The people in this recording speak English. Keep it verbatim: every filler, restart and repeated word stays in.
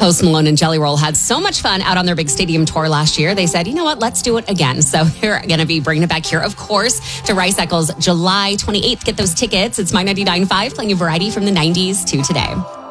Post Malone and Jelly Roll had so much fun out on their big stadium tour last year. They said, you know what, let's do it again. So they're going to be bringing it back here, of course, to Rice Eccles July twenty-eighth. Get those tickets. It's My ninety-nine point five playing a variety from the nineties to today.